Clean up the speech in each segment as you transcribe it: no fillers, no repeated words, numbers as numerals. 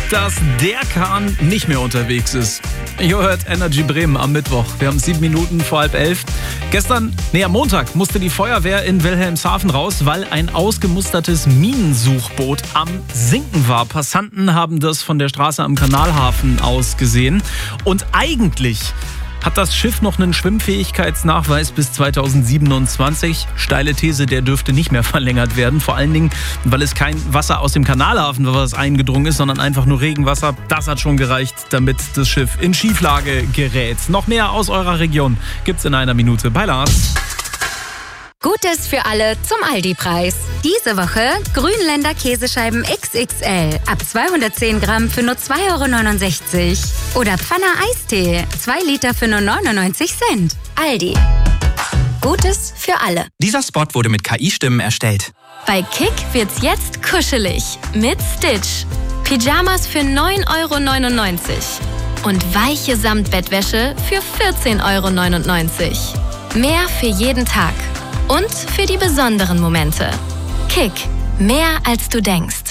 dass der Kahn nicht mehr unterwegs ist. Ihr hört Energy Bremen am Mittwoch. Wir haben 7 Minuten vor 10:30. Am Montag musste die Feuerwehr in Wilhelmshaven raus, weil ein ausgemustertes Minensuchboot am Sinken war. Passanten haben das von der Straße am Kanalhafen aus gesehen. Und eigentlich hat das Schiff noch einen Schwimmfähigkeitsnachweis bis 2027. Steile These, der dürfte nicht mehr verlängert werden. Vor allen Dingen, weil es kein Wasser aus dem Kanalhafen, was eingedrungen ist, sondern einfach nur Regenwasser. Das hat schon gereicht, damit das Schiff in Schieflage gerät. Noch mehr aus eurer Region gibt's in einer Minute bei Lars. Gutes für alle zum Aldi-Preis. Diese Woche Grünländer Käsescheiben XXL ab 210 Gramm für nur 2,69 €. Oder Pfanner Eistee, 2 Liter für nur 99 Cent. Aldi. Gutes für alle. Dieser Spot wurde mit KI-Stimmen erstellt. Bei Kick wird's jetzt kuschelig mit Stitch. Pyjamas für 9,99 € und weiche Samtbettwäsche für 14,99 €. Mehr für jeden Tag. Und für die besonderen Momente. Kick. Mehr als du denkst.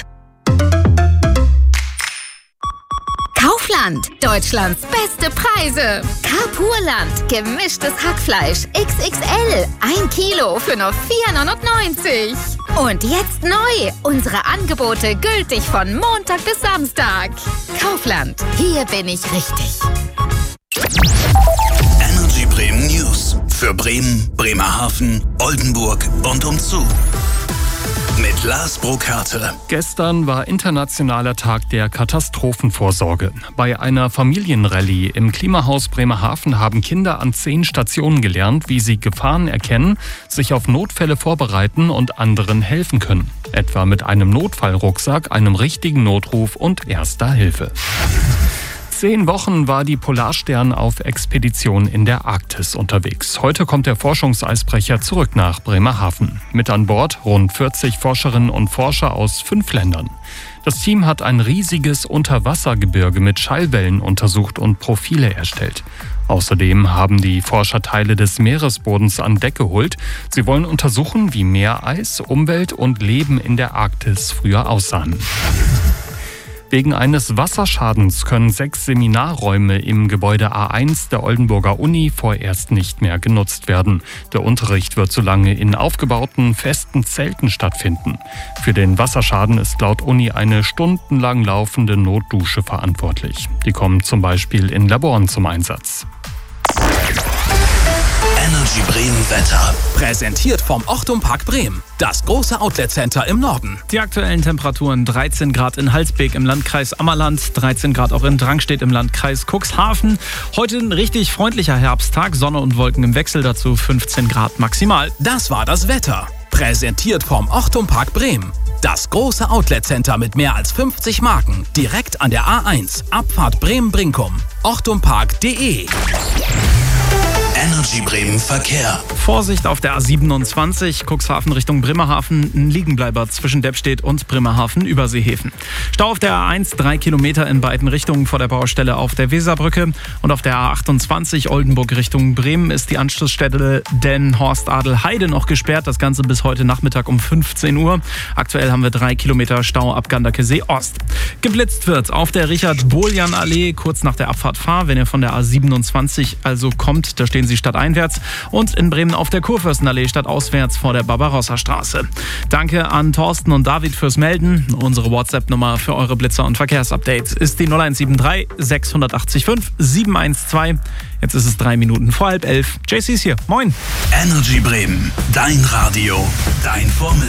Kaufland. Deutschlands beste Preise. Carrefourland. Gemischtes Hackfleisch. XXL. 1 Kilo für nur 4,99 €. Und jetzt neu. Unsere Angebote gültig von Montag bis Samstag. Kaufland. Hier bin ich richtig. Energy Bremen News. Für Bremen, Bremerhaven, Oldenburg und umzu. Mit Lars Burkhardt. Gestern war Internationaler Tag der Katastrophenvorsorge. Bei einer Familienrallye im Klimahaus Bremerhaven haben Kinder an 10 Stationen gelernt, wie sie Gefahren erkennen, sich auf Notfälle vorbereiten und anderen helfen können. Etwa mit einem Notfallrucksack, einem richtigen Notruf und erster Hilfe. 10 Wochen war die Polarstern auf Expedition in der Arktis unterwegs. Heute kommt der Forschungseisbrecher zurück nach Bremerhaven. Mit an Bord rund 40 Forscherinnen und Forscher aus 5 Ländern. Das Team hat ein riesiges Unterwassergebirge mit Schallwellen untersucht und Profile erstellt. Außerdem haben die Forscher Teile des Meeresbodens an Deck geholt. Sie wollen untersuchen, wie Meereis, Umwelt und Leben in der Arktis früher aussahen. Wegen eines Wasserschadens können 6 Seminarräume im Gebäude A1 der Oldenburger Uni vorerst nicht mehr genutzt werden. Der Unterricht wird so lange in aufgebauten, festen Zelten stattfinden. Für den Wasserschaden ist laut Uni eine stundenlang laufende Notdusche verantwortlich. Die kommen zum Beispiel in Laboren zum Einsatz. Energy Bremen Wetter. Präsentiert vom Ochtum Park Bremen. Das große Outlet-Center im Norden. Die aktuellen Temperaturen: 13 Grad in Halsbeek im Landkreis Ammerland, 13 Grad auch in Drangstedt im Landkreis Cuxhaven. Heute ein richtig freundlicher Herbsttag, Sonne und Wolken im Wechsel, dazu 15 Grad maximal. Das war das Wetter. Präsentiert vom Ochtum Park Bremen. Das große Outlet-Center mit mehr als 50 Marken. Direkt an der A1. Abfahrt Bremen-Brinkum. ochtumpark.de. Energy Bremen Verkehr. Vorsicht auf der A27, Cuxhaven Richtung Bremerhaven, ein Liegenbleiber zwischen Deppstedt und Bremerhaven-Überseehäfen. Stau auf der A1, 3 Kilometer in beiden Richtungen vor der Baustelle auf der Weserbrücke. Und auf der A28 Oldenburg Richtung Bremen ist die Anschlussstelle Den-Horst-Adel-Heide noch gesperrt. Das Ganze bis heute Nachmittag um 15 Uhr. Aktuell haben wir 3 Kilometer Stau ab Ganderkesee Ost. Geblitzt wird auf der Richard-Boljan-Allee kurz nach der Abfahrt Fahr, wenn ihr von der A27 also kommt. Da stehen Sie stadteinwärts und in Bremen auf der Kurfürstenallee stadtauswärts vor der Barbarossa-Straße. Danke an Thorsten und David fürs Melden. Unsere WhatsApp-Nummer für eure Blitzer- und Verkehrsupdates ist die 0173 685 712. Jetzt ist es 3 Minuten vor 10:30. JC ist hier. Moin. Energy Bremen. Dein Radio. Dein Vormittag.